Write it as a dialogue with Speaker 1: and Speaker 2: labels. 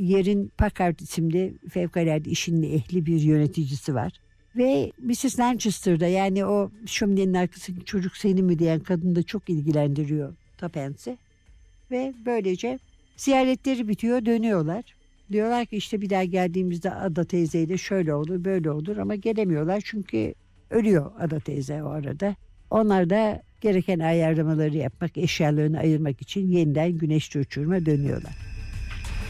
Speaker 1: yerin Packard isimli fevkalade işin ehli bir yöneticisi var. Ve Mrs. Lancaster'da, yani o şöminenin arkasındaki çocuk senin mi diyen kadını da çok ilgilendiriyor Tapensi. Ve böylece ziyaretleri bitiyor, dönüyorlar. Diyorlar ki işte bir daha geldiğimizde Ada teyzeyle şöyle olur böyle olur, ama gelemiyorlar çünkü ölüyor Ada teyze o arada. Onlar da gereken ayarlamaları yapmak, eşyalarını ayırmak için yeniden güneşli uçuruma dönüyorlar.